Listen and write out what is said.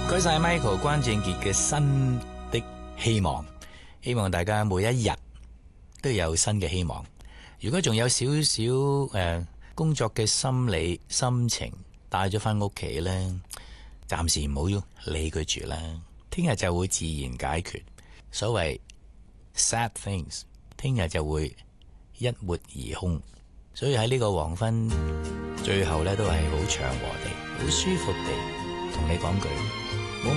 該晒 Michael 關正傑嘅新的希望，希望大家每一日都有新嘅希望。如果仲有少少工作嘅心理心情帶咗翻屋企呢，暫時唔好理佢住啦，聽日就會自然解決。所謂 sad things， 聽日就會一抹而空。所以喺呢個黃昏最後呢，都係好祥和地好舒服地同你講句